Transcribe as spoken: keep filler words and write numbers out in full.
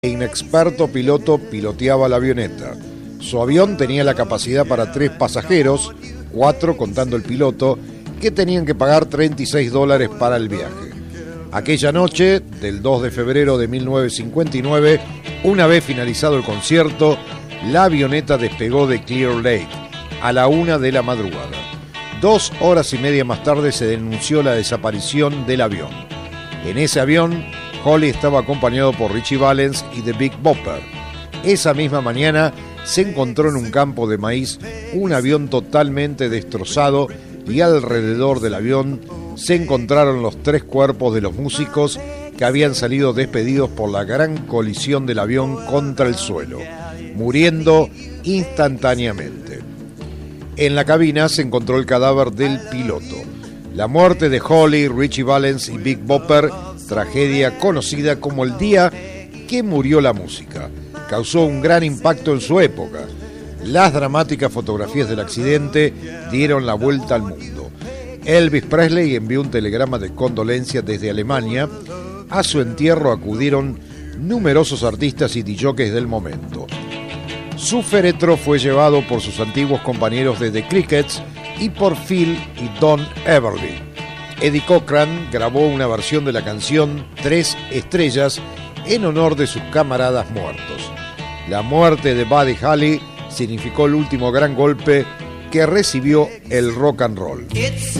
inexperto piloto piloteaba la avioneta. Su avión tenía la capacidad para tres pasajeros, cuatro contando el piloto, que tenían que pagar treinta y seis dólares para el viaje. Aquella noche, del dos de febrero de mil novecientos cincuenta y nueve, una vez finalizado el concierto, la avioneta despegó de Clear Lake a la una de la madrugada. Dos horas y media más tarde se denunció la desaparición del avión. En ese avión, Holly estaba acompañado por Ritchie Valens y The Big Bopper. Esa misma mañana se encontró en un campo de maíz un avión totalmente destrozado y alrededor del avión se encontraron los tres cuerpos de los músicos que habían salido despedidos por la gran colisión del avión contra el suelo, muriendo instantáneamente. En la cabina se encontró el cadáver del piloto. La muerte de Holly, Ritchie Valens y Big Bopper, tragedia conocida como el día que murió la música, causó un gran impacto en su época. Las dramáticas fotografías del accidente dieron la vuelta al mundo. Elvis Presley envió un telegrama de condolencia desde Alemania. A su entierro acudieron numerosos artistas y disjockeys del momento. Su féretro fue llevado por sus antiguos compañeros de The Crickets y por Phil y Don Everly. Eddie Cochran grabó una versión de la canción Tres Estrellas en honor de sus camaradas muertos. La muerte de Buddy Holly significó el último gran golpe que recibió el rock and roll.